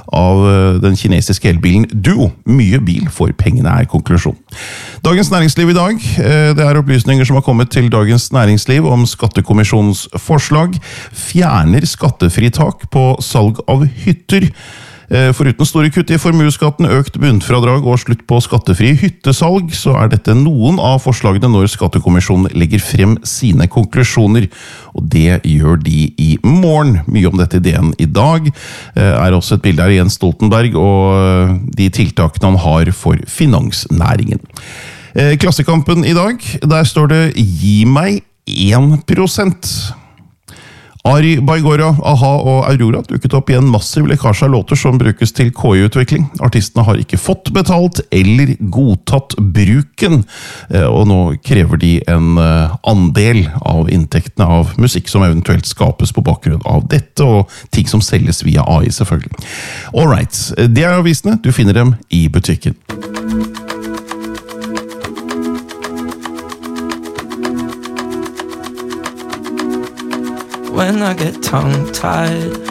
av den kinesiske elbilen Duo. Mye bil for pengene konklusjon. Dagens Næringsliv i dag, det opplysninger som har kommet til Dagens Næringsliv om Skattekommisjonens forslag, fjerner skattefritak på salg av hytter. Foruten store kutt i formueskatten, økt bunnfradrag og slutt på skattefri hyttesalg, så dette noen av forslagene når Skattekommisjonen legger frem sine konklusjoner, og det gjør de i morgen. Mye om dette i DN i dag også et bilde av Jens Stoltenberg og de tiltakene han har for finansnæringen. Klassekampen i dag, der står det «Gi meg 1%». Ari Baigora, A-ha og Aurora dukket opp i en massiv lekkasje av låter som brukes til KI-utvikling. Artistene har ikke fått betalt eller godtatt bruken, og nå krever de en andel av inntektene av musikk som eventuelt skapes på bakgrunn av dette, og ting som selges via AI selvfølgelig. Alright, det avisene, du finner dem i butikken. When I get tongue-tied